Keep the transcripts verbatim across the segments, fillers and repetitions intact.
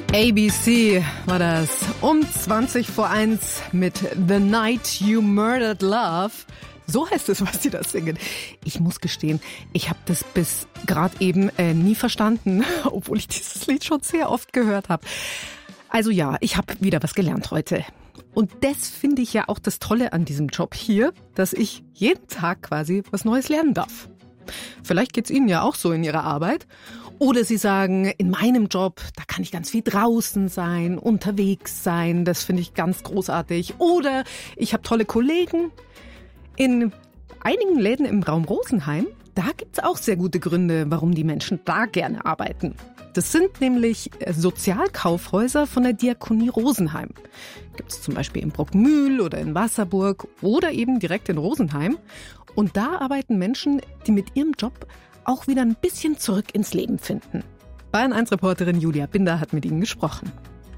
A B C war das um zwanzig vor eins mit The Night You Murdered Love. So heißt es, was die da singen. Ich muss gestehen, ich habe das bis gerade eben äh, nie verstanden, obwohl ich dieses Lied schon sehr oft gehört habe. Also ja, ich habe wieder was gelernt heute. Und das finde ich ja auch das Tolle an diesem Job hier, dass ich jeden Tag quasi was Neues lernen darf. Vielleicht geht's Ihnen ja auch so in Ihrer Arbeit. Oder Sie sagen, in meinem Job, da kann ich ganz viel draußen sein, unterwegs sein. Das finde ich ganz großartig. Oder ich habe tolle Kollegen. In einigen Läden im Raum Rosenheim, da gibt's auch sehr gute Gründe, warum die Menschen da gerne arbeiten. Das sind nämlich Sozialkaufhäuser von der Diakonie Rosenheim. Gibt's zum Beispiel in Bruckmühl oder in Wasserburg oder eben direkt in Rosenheim. Und da arbeiten Menschen, die mit ihrem Job auch wieder ein bisschen zurück ins Leben finden. Bayern eins Reporterin Julia Binder hat mit ihnen gesprochen.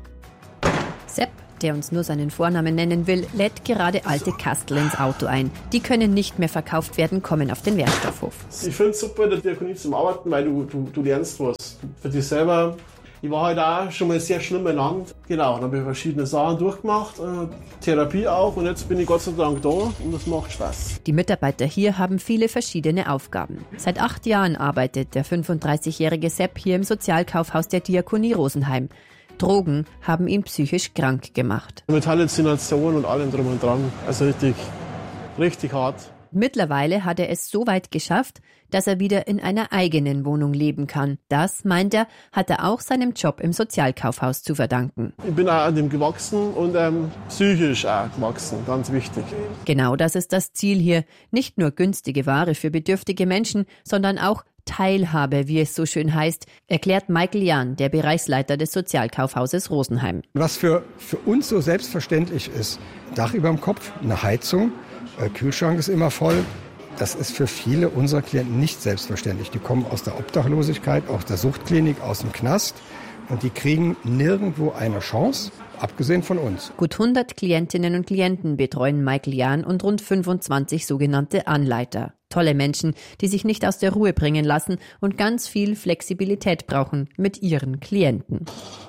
Sepp, der uns nur seinen Vornamen nennen will, lädt gerade alte Kastel ins Auto ein. Die können nicht mehr verkauft werden, kommen auf den Werkstoffhof. Ich finde es super, in der Diakonie zum Arbeiten, weil du, du, du lernst was für dich selber. Ich war halt auch schon mal sehr schlimm im Land. Genau, dann habe ich verschiedene Sachen durchgemacht, äh, Therapie auch, und jetzt bin ich Gott sei Dank da und das macht Spaß. Die Mitarbeiter hier haben viele verschiedene Aufgaben. Seit acht Jahren arbeitet der fünfunddreißigjährige Sepp hier im Sozialkaufhaus der Diakonie Rosenheim. Drogen haben ihn psychisch krank gemacht. Mit Halluzinationen und allem drum und dran, also richtig, richtig hart. Mittlerweile hat er es so weit geschafft, dass er wieder in einer eigenen Wohnung leben kann. Das, meint er, hat er auch seinem Job im Sozialkaufhaus zu verdanken. Ich bin auch an dem gewachsen und ähm, psychisch auch gewachsen, ganz wichtig. Genau das ist das Ziel hier. Nicht nur günstige Ware für bedürftige Menschen, sondern auch Teilhabe, wie es so schön heißt, erklärt Michael Jahn, der Bereichsleiter des Sozialkaufhauses Rosenheim. Was für, für uns so selbstverständlich ist, Dach über dem Kopf, eine Heizung, Kühlschrank ist immer voll. Das ist für viele unserer Klienten nicht selbstverständlich. Die kommen aus der Obdachlosigkeit, aus der Suchtklinik, aus dem Knast und die kriegen nirgendwo eine Chance, abgesehen von uns. Gut hundert Klientinnen und Klienten betreuen Michael Jahn und rund fünfundzwanzig sogenannte Anleiter. Tolle Menschen, die sich nicht aus der Ruhe bringen lassen und ganz viel Flexibilität brauchen mit ihren Klienten.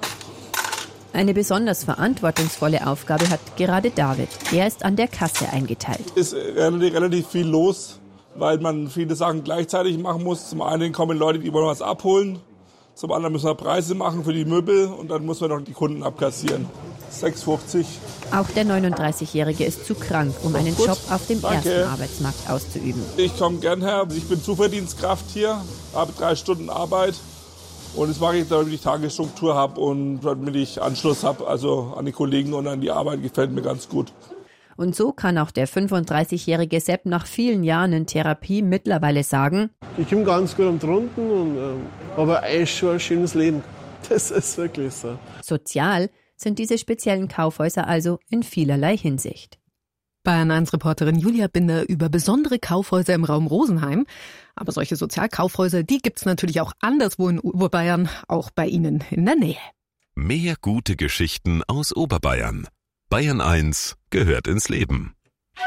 Eine besonders verantwortungsvolle Aufgabe hat gerade David. Er ist an der Kasse eingeteilt. Es ist relativ, relativ viel los, weil man viele Sachen gleichzeitig machen muss. Zum einen kommen Leute, die wollen was abholen. Zum anderen müssen wir Preise machen für die Möbel und dann muss man noch die Kunden abkassieren. sechs fünfzig. Auch der neununddreißigjährige ist zu krank, um einen Gut, Job auf dem danke. ersten Arbeitsmarkt auszuüben. Ich komme gern her. Ich bin Zuverdienstkraft hier, habe drei Stunden Arbeit. Und das mache ich, damit ich Tagesstruktur habe und damit ich Anschluss habe, also an die Kollegen und an die Arbeit, gefällt mir ganz gut. Und so kann auch der fünfunddreißigjährige Sepp nach vielen Jahren in Therapie mittlerweile sagen: Ich komme ganz gut am Drunten und ähm, habe eigentlich schon ein schönes Leben. Das ist wirklich so. Sozial sind diese speziellen Kaufhäuser also in vielerlei Hinsicht. Bayern eins Reporterin Julia Binder über besondere Kaufhäuser im Raum Rosenheim. Aber solche Sozialkaufhäuser, die gibt's natürlich auch anderswo in Oberbayern, auch bei Ihnen in der Nähe. Mehr gute Geschichten aus Oberbayern. Bayern eins gehört ins Leben.